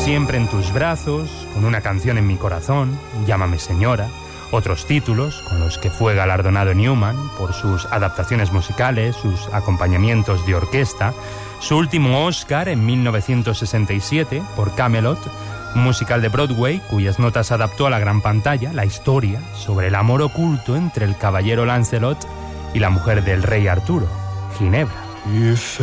Siempre en tus brazos, Con una canción en mi corazón, Llámame señora, otros títulos con los que fue galardonado Newman por sus adaptaciones musicales, sus acompañamientos de orquesta, su último Oscar en 1967 por Camelot, un musical de Broadway cuyas notas adaptó a la gran pantalla, la historia sobre el amor oculto entre el caballero Lancelot y la mujer del rey Arturo, Ginebra.